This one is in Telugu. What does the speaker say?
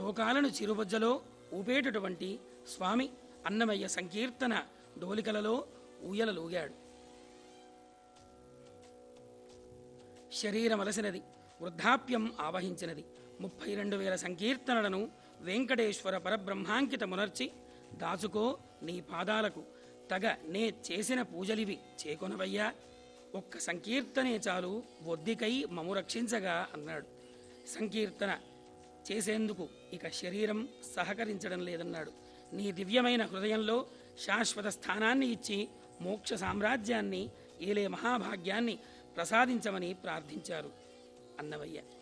లోకాలను చిరుబొజ్జలో ఊపేటటువంటి స్వామి అన్నమయ్య సంకీర్తన డోలికలలో ఊయలలూగాడు. శరీరమలసినది, వృద్ధాప్యం ఆవహించినది. 32,000 సంకీర్తనలను వెంకటేశ్వర పరబ్రహ్మాంకితమునర్చి, దాచుకో నీ పాదాలకు తగ నే చేసిన పూజలివి చేకొనవయ్యా, ఒక్క సంకీర్తనే చాలు ఒద్దికై మము రక్షించగా అన్నాడు. సంకీర్తన చేసేందుకు ఇక శరీరం సహకరించడం లేదన్నాడు. నీ దివ్యమైన హృదయంలో శాశ్వత స్థానాన్ని ఇచ్చి మోక్ష సామ్రాజ్యాన్ని ఏలే మహాభాగ్యాన్ని ప్రసాదించమని ప్రార్థించారు అన్నమయ్య.